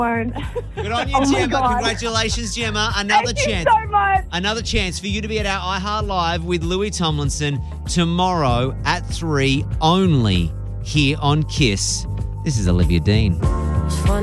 won't. Good on you, Oh my Gemma. God. Congratulations, Gemma. Another Thank chance. you so much. Another chance for you to be at our iHeart Live with Louis Tomlinson tomorrow at 3 only here on KISS. This is Olivia Dean.